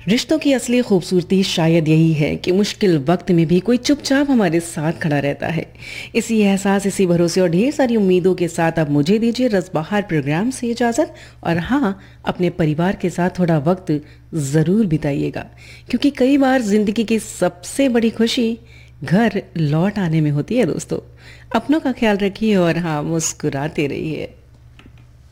रिश्तों की असली खूबसूरती शायद यही है कि मुश्किल वक्त में भी कोई चुपचाप हमारे साथ खड़ा रहता है। इसी एहसास, इसी भरोसे और ढेर सारी उम्मीदों के साथ अब मुझे दीजिए रसबहार प्रोग्राम से इजाज़त। और हाँ, अपने परिवार के साथ थोड़ा वक्त ज़रूर बिताइएगा, क्योंकि कई बार ज़िंदगी की सबसे बड़ी खुशी घर लौट आने में होती है दोस्तों। अपनों का ख्याल रखिए और हाँ, मुस्कुराते रहिए।